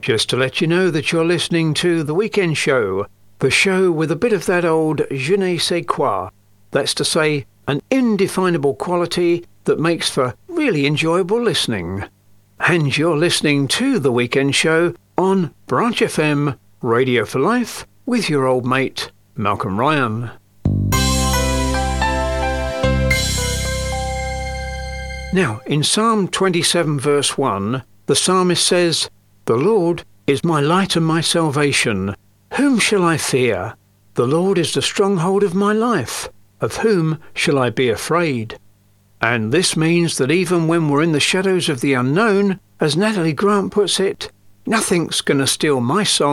Just to let you know that you're listening to The Weekend Show, the show with a bit of that old je ne sais quoi. That's to say, an indefinable quality that makes for really enjoyable listening. And you're listening to The Weekend Show on Branch FM, Radio for Life, with your old mate, Malcolm Ryan. Now, in Psalm 27 verse 1, the psalmist says, "The Lord is my light and my salvation. Whom shall I fear? The Lord is the stronghold of my life. Of whom shall I be afraid?" And this means that even when we're in the shadows of the unknown, as Natalie Grant puts it, nothing's going to steal my song